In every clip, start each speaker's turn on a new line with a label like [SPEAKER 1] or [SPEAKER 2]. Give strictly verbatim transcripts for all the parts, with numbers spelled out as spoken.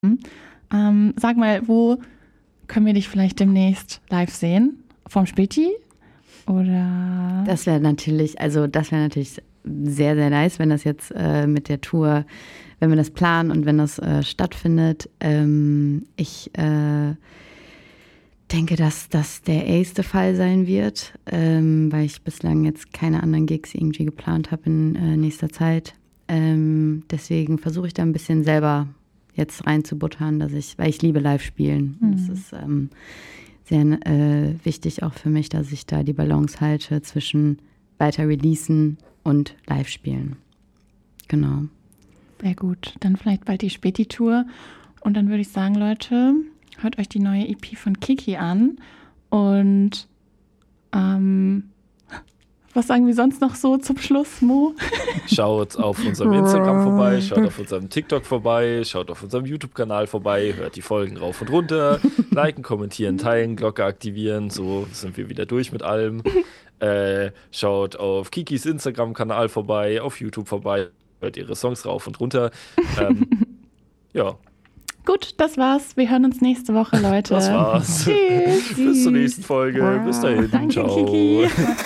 [SPEAKER 1] Ähm, sag mal, wo können wir dich vielleicht demnächst live sehen? Vom Späti? Oder?
[SPEAKER 2] Das wäre natürlich, also das wäre natürlich sehr, sehr nice, wenn das jetzt äh, mit der Tour, wenn wir das planen und wenn das äh, stattfindet. Ähm, ich äh, denke, dass das der erste Fall sein wird, ähm, weil ich bislang jetzt keine anderen Gigs irgendwie geplant habe in äh, nächster Zeit. Ähm, deswegen versuche ich da ein bisschen selber jetzt reinzubuttern, dass ich, weil ich liebe Live-Spielen. Mhm. Das ist ähm, sehr äh, wichtig auch für mich, dass ich da die Balance halte zwischen weiter releasen und Live-Spielen. Genau.
[SPEAKER 1] Sehr gut. Dann vielleicht bald die Späti-Tour. Und dann würde ich sagen, Leute, hört euch die neue E P von Kiki an. Und ähm, was sagen wir sonst noch so zum Schluss, Mo?
[SPEAKER 3] Schaut auf unserem Instagram vorbei, schaut auf unserem TikTok vorbei, schaut auf unserem YouTube-Kanal vorbei, hört die Folgen rauf und runter, liken, kommentieren, teilen, Glocke aktivieren, so sind wir wieder durch mit allem. Äh, schaut auf Kikis Instagram-Kanal vorbei, auf YouTube vorbei, hört ihre Songs rauf und runter. Ähm, ja.
[SPEAKER 1] Gut, das war's. Wir hören uns nächste Woche, Leute.
[SPEAKER 3] Das war's.
[SPEAKER 1] Tschüss.
[SPEAKER 3] Bis zur nächsten Folge. Wow. Bis dahin.
[SPEAKER 1] Danke,
[SPEAKER 3] ciao.
[SPEAKER 1] Kiki.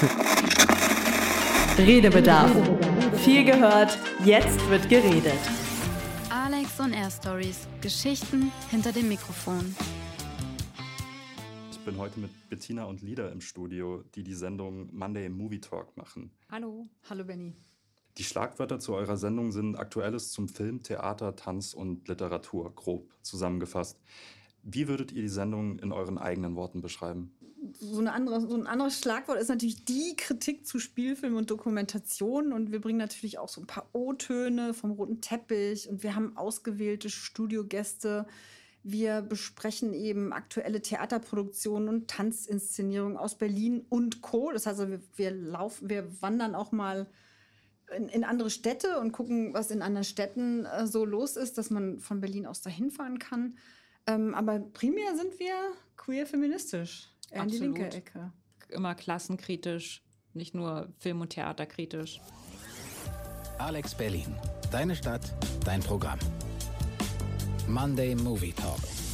[SPEAKER 4] Redebedarf. Viel gehört, jetzt wird geredet.
[SPEAKER 5] Alex on Air Stories. Geschichten hinter dem Mikrofon.
[SPEAKER 6] Ich bin heute mit Bettina und Lida im Studio, die die Sendung Monday Movie Talk machen.
[SPEAKER 7] Hallo. Hallo, Benni.
[SPEAKER 6] Die Schlagwörter zu eurer Sendung sind Aktuelles zum Film, Theater, Tanz und Literatur, grob zusammengefasst. Wie würdet ihr die Sendung in euren eigenen Worten beschreiben?
[SPEAKER 7] So, eine andere, so ein anderes Schlagwort ist natürlich die Kritik zu Spielfilm und Dokumentation. Und wir bringen natürlich auch so ein paar O-Töne vom roten Teppich. Und wir haben ausgewählte Studiogäste. Wir besprechen eben aktuelle Theaterproduktionen und Tanzinszenierungen aus Berlin und Co. Das heißt, wir, wir, laufen, wir wandern auch mal In, in andere Städte und gucken, was in anderen Städten äh, so los ist, dass man von Berlin aus dahin fahren kann. Ähm, aber primär sind wir queer-feministisch, eher in die linke Ecke.
[SPEAKER 8] Immer klassenkritisch, nicht nur Film- und Theaterkritisch.
[SPEAKER 9] Alex Berlin, deine Stadt, dein Programm. Monday Movie Talk.